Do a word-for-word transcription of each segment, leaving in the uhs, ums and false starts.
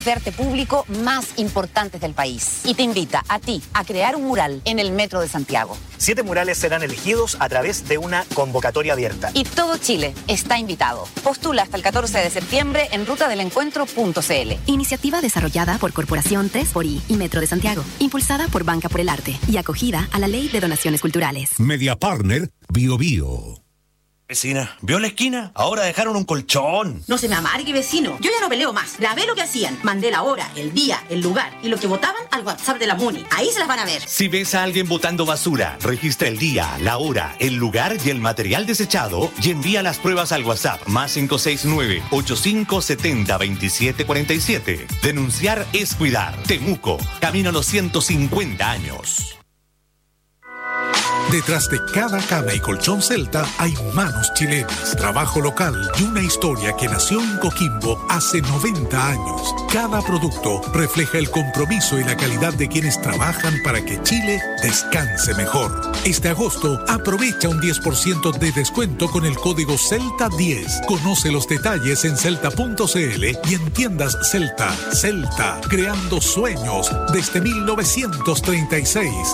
de arte público más importantes del país. Y te invita a ti a crear un mural en el Metro de Santiago. Siete murales serán elegidos a través de una convocatoria abierta. Y todo Chile está invitado. Postula hasta el catorce de septiembre en ruta del encuentro punto c l. Iniciativa desarrollada por Corporación tres por I y Metro de Santiago. Impulsada por Banca por el Arte y acogida a la Ley de Donaciones Culturales. Media Partner Bio Bio. Vecina, ¿vio la esquina? Ahora dejaron un colchón. No se me amargue, vecino. Yo ya no peleo más. Grabé lo que hacían. Mandé la hora, el día, el lugar y lo que votaban al WhatsApp de la Muni. Ahí se las van a ver. Si ves a alguien botando basura, registra el día, la hora, el lugar y el material desechado y envía las pruebas al WhatsApp más cinco seis nueve, ocho cinco siete cero, dos siete cuatro siete. Denunciar es cuidar. Temuco, camino a los ciento cincuenta años. Detrás de cada cama y colchón Celta hay manos chilenas, trabajo local y una historia que nació en Coquimbo hace noventa años. Cada producto refleja el compromiso y la calidad de quienes trabajan para que Chile descanse mejor. Este agosto aprovecha un diez por ciento de descuento con el código Celta diez. Conoce los detalles en celta punto c l y en tiendas Celta. Celta, creando sueños desde mil novecientos treinta y seis.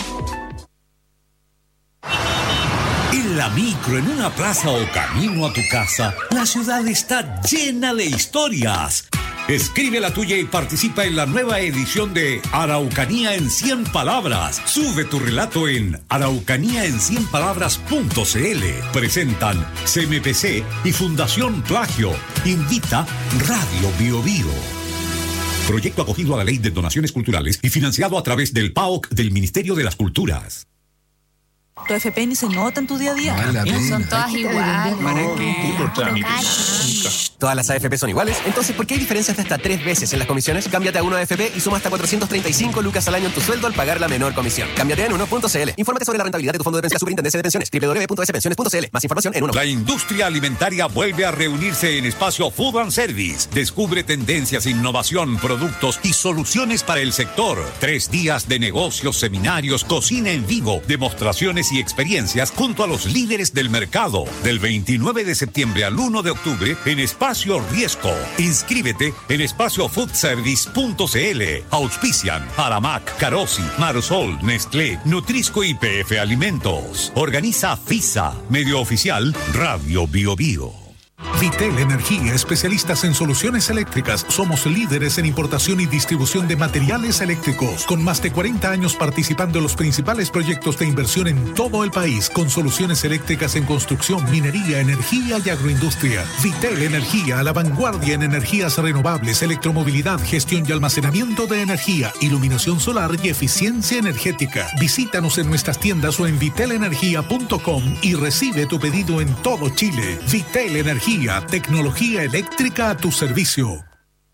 En la micro, en una plaza o camino a tu casa, la ciudad está llena de historias. Escribe la tuya y participa en la nueva edición de Araucanía en cien palabras. Sube tu relato en araucanía en cien palabras punto c l. Presentan C M P C y Fundación Plagio. Invita Radio Bio Bio. Proyecto acogido a la Ley de Donaciones Culturales y financiado a través del P A O C del Ministerio de las Culturas. Tu F P ni se nota en tu día a día. No, son todas iguales. ¿Para qué? ¿Todas las A F P son iguales? Entonces, ¿por qué hay diferencias de hasta tres veces en las comisiones? Cámbiate a uno A F P y suma hasta cuatrocientos treinta y cinco lucas al año en tu sueldo al pagar la menor comisión. Cámbiate en uno punto c l. Infórmate sobre la rentabilidad de tu fondo de pensión. Superintendencia de Pensiones. doble u doble u doble u punto s pensiones punto c l. Más información en uno. La industria alimentaria vuelve a reunirse en Espacio Food and Service. Descubre tendencias, innovación, productos y soluciones para el sector. Tres días de negocios, seminarios, cocina en vivo, demostraciones y experiencias junto a los líderes del mercado. Del veintinueve de septiembre al uno de octubre en Espacio Riesco. Inscríbete en espacio food service punto c l. Auspician Aramac, Carosi, Marsol, Nestlé, Nutrisco y P F Alimentos. Organiza FISA. Medio oficial Radio Bio Bio. Vitel Energía, especialistas en soluciones eléctricas. Somos líderes en importación y distribución de materiales eléctricos, con más de cuarenta años participando en los principales proyectos de inversión en todo el país, con soluciones eléctricas en construcción, minería, energía y agroindustria. Vitel Energía, a la vanguardia en energías renovables, electromovilidad, gestión y almacenamiento de energía, iluminación solar y eficiencia energética. Visítanos en nuestras tiendas o en vitel energía punto com y recibe tu pedido en todo Chile. Vitel Energía, tecnología eléctrica a tu servicio.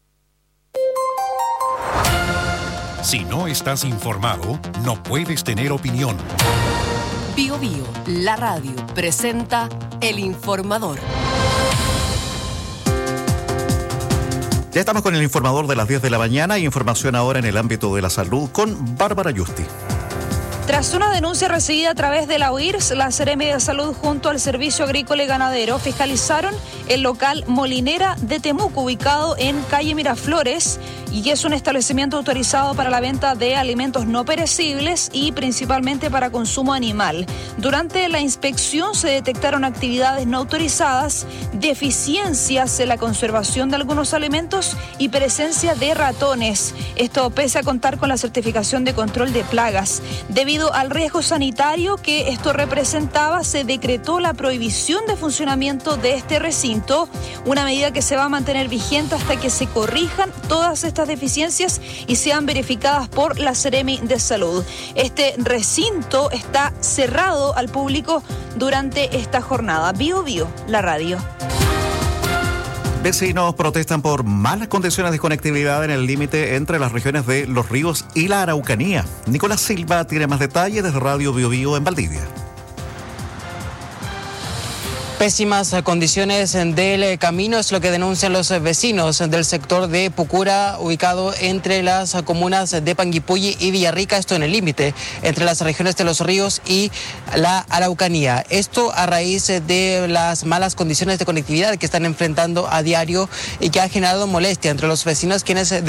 Si no estás informado, no puedes tener opinión. Bio Bio, la radio, presenta El Informador. Ya estamos con el informador de las diez de la mañana y información ahora en el ámbito de la salud con Bárbara Yusti. Tras una denuncia recibida a través de la U I R S, la Seremi de Salud junto al Servicio Agrícola y Ganadero fiscalizaron el local Molinera de Temuco, ubicado en calle Miraflores, y es un establecimiento autorizado para la venta de alimentos no perecibles y principalmente para consumo animal. Durante la inspección se detectaron actividades no autorizadas, deficiencias en la conservación de algunos alimentos y presencia de ratones. Esto pese a contar con la certificación de control de plagas. Debido al riesgo sanitario que esto representaba, se decretó la prohibición de funcionamiento de este recinto, una medida que se va a mantener vigente hasta que se corrijan todas estas deficiencias y sean verificadas por la Seremi de Salud. Este recinto está cerrado al público durante esta jornada. Bio Bio, la radio. Vecinos protestan por malas condiciones de conectividad en el límite entre las regiones de Los Ríos y la Araucanía. Nicolás Silva tiene más detalles desde Radio Bio Bio en Valdivia. Pésimas condiciones del camino es lo que denuncian los vecinos del sector de Pucura, ubicado entre las comunas de Panguipulli y Villarrica, esto en el límite entre las regiones de Los Ríos y la Araucanía. Esto a raíz de las malas condiciones de conectividad que están enfrentando a diario y que ha generado molestia entre los vecinos, quienes